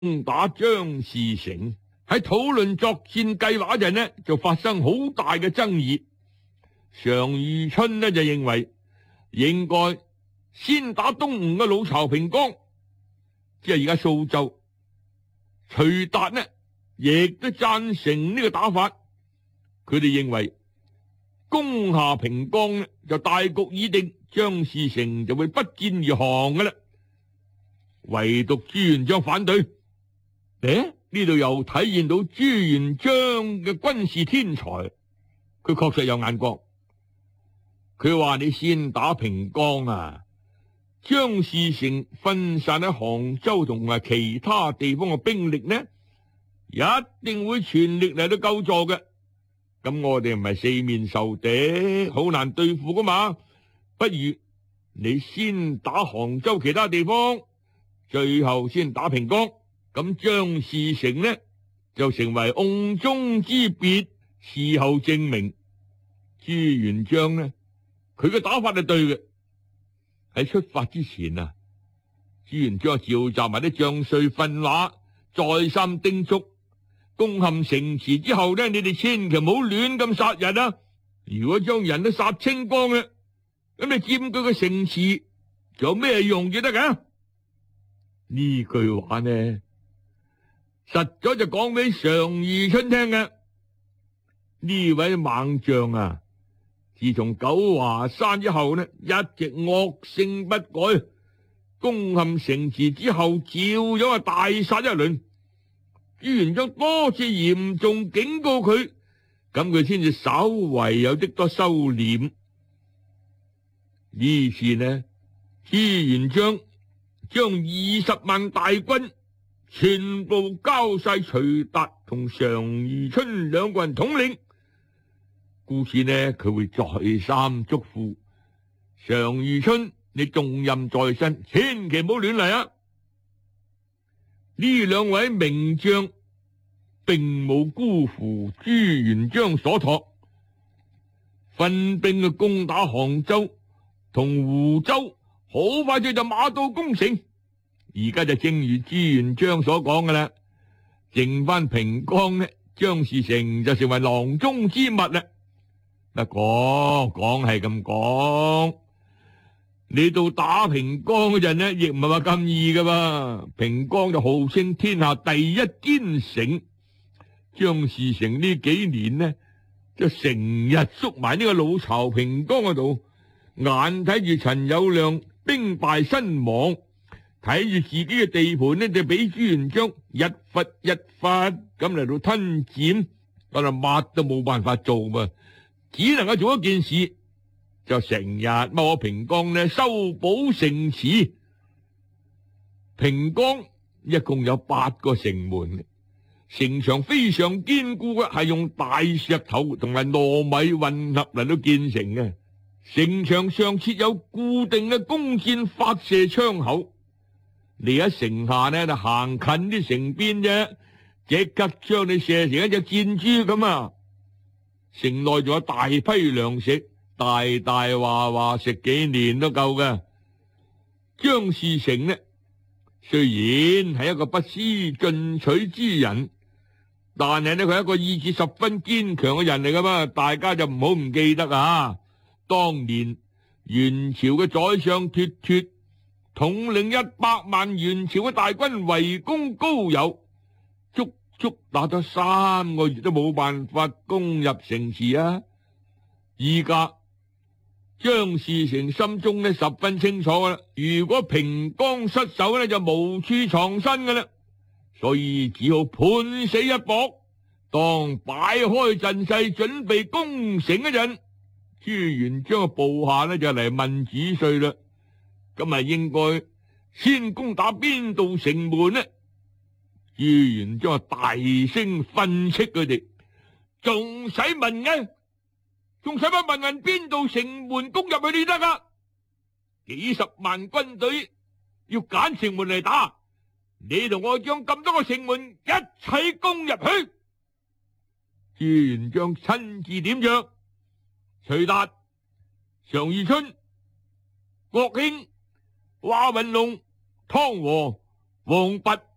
攻打張士誠。喺討論作戰計劃嗰陣呢，就發生好大嘅爭議。常遇春呢就認為應該先打東吳嘅老巢平江，即係而家蘇州。徐達呢亦都贊成呢個打法，佢哋認為攻下平江呢就大局已定，張士誠就會不戰而降㗎啦。唯獨朱元璋反對。呢度又體現到朱元璋嘅軍事天才，佢確實有眼光。佢話你先打平江啊，張士誠分散喺杭州同埋其他地方嘅兵力呢，一定會全力嚟到救助嘅。咁我哋唔係四面受敵，好難對付噶嘛。不如你先打杭州其他地方，最後先打平江。咁張士誠呢就成為甕中之鱉。事後證明朱元璋呢，佢嘅打法係對嘅。喺出發之前啊，朱元璋召集埋啲將帥訓話，再三叮囑攻陷城池之後呢，你哋千祈唔好亂咁殺人啊！如果將人都殺清光嘅，咁你佔據個城池仲有咩用至得㗎？呢句話呢，實在就講俾常遇春聽嘅。呢位猛將啊，自從九華山之後呢，一直惡性不改，攻陷城池之後，照樣大殺一輪。朱元璋多次嚴重警告佢，咁佢先至稍為有啲多收斂。呢次呢，朱元璋將20萬大軍全部交晒徐達同常遇春兩個人統領，故此呢，佢會再三囑咐常遇春，你重任在身，千祈唔好亂嚟啊！呢兩位名將並冇辜負朱元璋所託，分兵去攻打杭州同湖州，好快就馬到功成。而家就正如朱元璋所講嘅啦，剩翻平江呢，張士誠就成為囊中之物啦。不過講係咁講，你到打平江嗰陣呢，亦唔係話咁易噶噃。平江就號稱天下第一堅城，張士誠呢幾年呢，就成日縮埋呢個老巢平江嗰度，眼睇住陳友諒兵敗身亡，睇住自己嘅地盤呢，就俾朱元璋一忽一忽咁嚟到吞佔，但係乜都冇辦法做嘛，只能夠做一件事，就成日踎平江呢修補城池。平江一共有8個城門，城牆非常堅固嘅，係用大石頭同埋糯米混合嚟到建成嘅。城牆上設有固定嘅弓箭發射窗口。你喺城下呢，就行近啲城邊啫，即刻將你射成一隻箭豬咁啊！城內仲有大批糧食，大大話食幾年都夠嘅。張士誠呢，雖然係一個不思進取之人，但係呢，佢係一個意志十分堅強嘅人嚟噶嘛，大家就唔好唔記得啊！當年元朝嘅宰相脫脫統領100萬元朝嘅大軍圍攻高郵，足足打咗3個月都冇辦法攻入城池啊！依家張士誠心中呢十分清楚啦，如果平江失守呢，就無處藏身噶啦，所以只好判死一搏。當擺開陣勢準備攻城嗰陣，朱元璋嘅部下呢就嚟問主帥啦。咁啊，應該先攻打邊度城門呢？朱元璋大聲訓斥佢哋，仲使問嘅？仲使乜問人邊度城門攻入去你得噶？幾十萬軍隊要揀城門嚟打，你同我將咁多個城門一齊攻入去。朱元璋親自點着徐達、常遇春、國興、華雲龍、湯和、王弼、